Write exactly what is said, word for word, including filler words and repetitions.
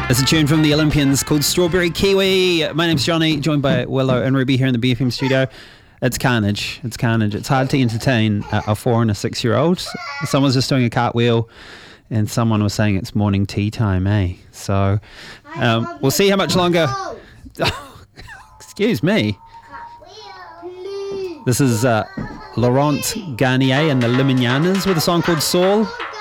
It's a tune from the Olympians called Strawberry Kiwi. My name's Johnny, joined by Willow and Ruby here in the B F M studio. It's carnage. It's carnage. It's hard to entertain a, a four and a six-year-old. Someone's just doing a cartwheel, and someone was saying it's morning tea time, eh? So um, we'll see how much longer. Excuse me. This is uh, Laurent Garnier and the Lumignaners with a song called Saul.